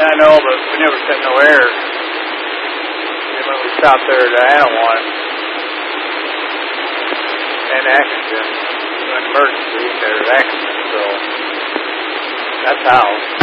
Yeah, I know, but we never sent no air. And when we stopped there at Anawan and Atkinson, an emergency there at Atkinson, so that's how.